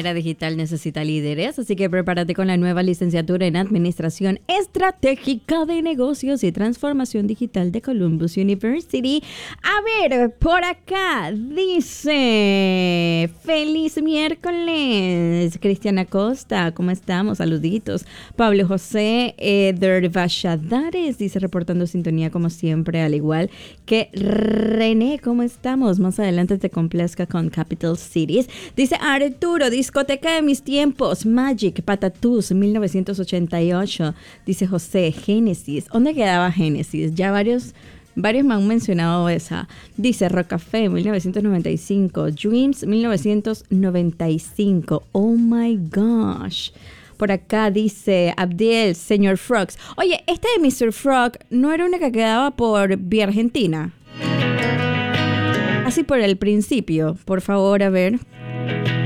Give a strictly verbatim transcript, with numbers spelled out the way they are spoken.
era digital necesita líderes, así que prepárate con la nueva licenciatura en Administración Estratégica de Negocios y Transformación Digital de Columbus University. A ver, por acá dice, feliz miércoles, Cristiana Costa, ¿cómo estamos? Saluditos. Pablo José Eder Valladares dice, reportando sintonía como siempre, al igual que René, ¿cómo estamos? Más adelante te complazca con Capital Cities. Dice Arturo, discoteca de mis tiempos, Magic, Patatús, mil novecientos ochenta y ocho. Dice José, Génesis. ¿Dónde quedaba Génesis? Ya varios, varios me han mencionado esa. Dice Rock Café, mil novecientos noventa y cinco. Dreams, mil novecientos noventa y cinco. Oh my gosh. Por acá dice Abdiel, señor Frogs. Oye, este de mister Frog no era una que quedaba por Vía Argentina. Así por el principio, por favor, a ver.